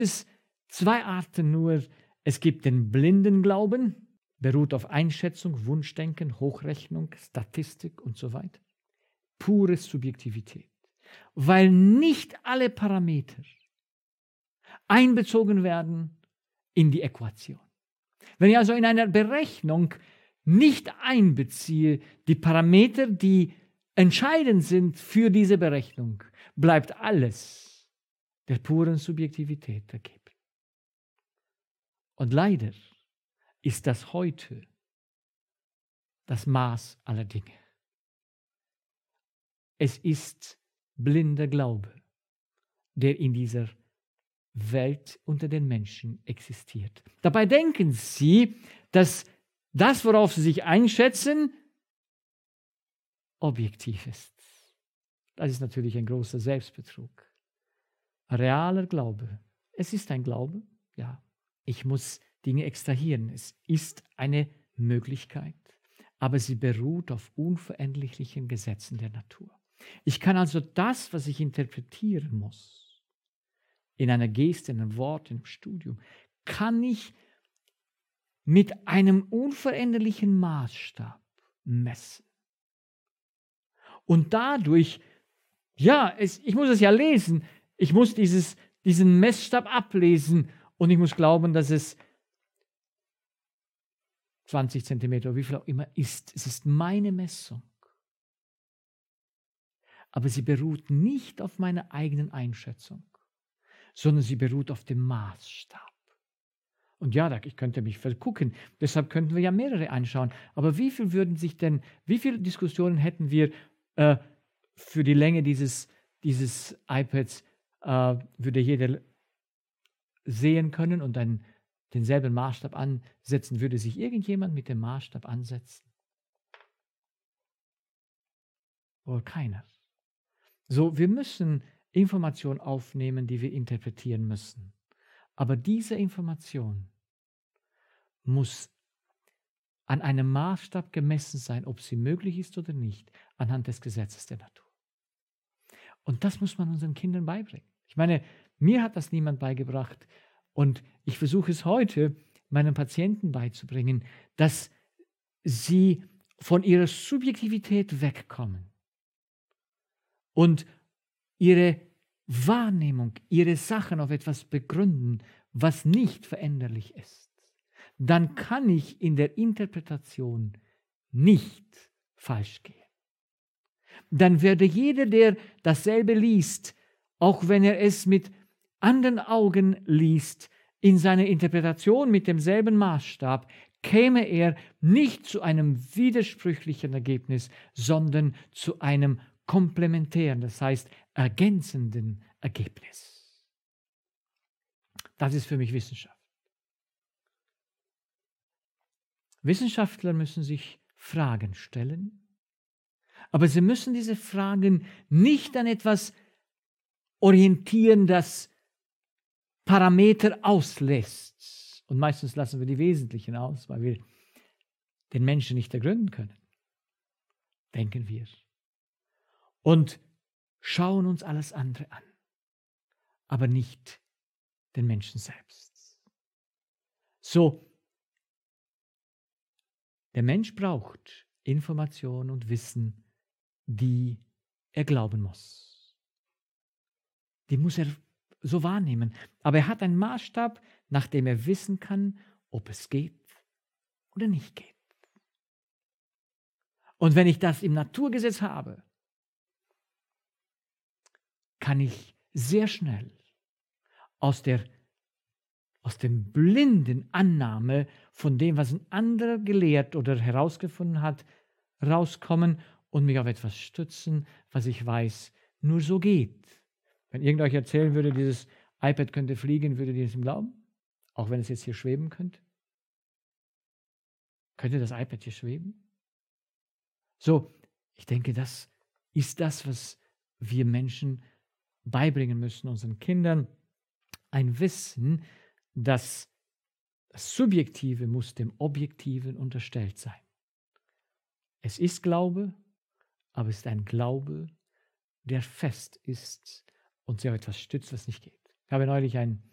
es zwei Arten nur. Es gibt den blinden Glauben, beruht auf Einschätzung, Wunschdenken, Hochrechnung, Statistik und so weiter. Pure Subjektivität. Weil nicht alle Parameter einbezogen werden in die Äquation. Wenn ich also in einer Berechnung nicht einbeziehe die Parameter, die entscheidend sind für diese Berechnung, bleibt alles der puren Subjektivität ergeben. Und leider ist das heute das Maß aller Dinge. Es ist blinder Glaube, der in dieser Welt unter den Menschen existiert. Dabei denken sie, dass das, worauf sie sich einschätzen, objektiv ist. Das ist natürlich ein großer Selbstbetrug. Realer Glaube. Es ist ein Glaube, ja. Ich muss Dinge extrahieren. Es ist eine Möglichkeit, aber sie beruht auf unveränderlichen Gesetzen der Natur. Ich kann also das, was ich interpretieren muss, in einer Geste, in einem Wort, in einem Studium, kann ich mit einem unveränderlichen Maßstab messen. Und dadurch, ich muss es ja lesen, ich muss diesen Messstab ablesen und ich muss glauben, dass es 20 Zentimeter oder wie viel auch immer ist. Es ist meine Messung. Aber sie beruht nicht auf meiner eigenen Einschätzung, sondern sie beruht auf dem Maßstab. Und ja, ich könnte mich vergucken, deshalb könnten wir ja mehrere anschauen. Aber wie viele Diskussionen hätten wir für die Länge dieses iPads, würde jeder sehen können und dann denselben Maßstab ansetzen? Würde sich irgendjemand mit dem Maßstab ansetzen? Wohl keiner. So, wir müssen Informationen aufnehmen, die wir interpretieren müssen. Aber diese Information muss an einem Maßstab gemessen sein, ob sie möglich ist oder nicht, anhand des Gesetzes der Natur. Und das muss man unseren Kindern beibringen. Ich meine, mir hat das niemand beigebracht und ich versuche es heute meinen Patienten beizubringen, dass sie von ihrer Subjektivität wegkommen und ihre Wahrnehmung, ihre Sachen auf etwas begründen, was nicht veränderlich ist. Dann kann ich in der Interpretation nicht falsch gehen. Dann werde jeder, der dasselbe liest, auch wenn er es mit anderen Augen liest, in seiner Interpretation mit demselben Maßstab, käme er nicht zu einem widersprüchlichen Ergebnis, sondern zu einem komplementären, das heißt ergänzenden Ergebnis. Das ist für mich Wissenschaft. Wissenschaftler müssen sich Fragen stellen, aber sie müssen diese Fragen nicht an etwas orientieren, das Parameter auslässt. Und meistens lassen wir die Wesentlichen aus, weil wir den Menschen nicht ergründen können, denken wir. Und schauen uns alles andere an, aber nicht den Menschen selbst. So, der Mensch braucht Information und Wissen, die er glauben muss. Die muss er so wahrnehmen. Aber er hat einen Maßstab, nach dem er wissen kann, ob es geht oder nicht geht. Und wenn ich das im Naturgesetz habe, kann ich sehr schnell aus der blinden Annahme von dem, was ein anderer gelehrt oder herausgefunden hat, rauskommen und mich auf etwas stützen, was ich weiß, nur so geht. Wenn irgendwer euch erzählen würde, dieses iPad könnte fliegen, würdet ihr es ihm glauben? Auch wenn es jetzt hier schweben könnte? Könnte das iPad hier schweben? So, ich denke, das ist das, was wir Menschen beibringen müssen, unseren Kindern. Ein Wissen, dass das Subjektive muss dem Objektiven unterstellt sein. Es ist Glaube, aber es ist ein Glaube, der fest ist und sich auf etwas stützt, was nicht geht. Ich habe neulich ein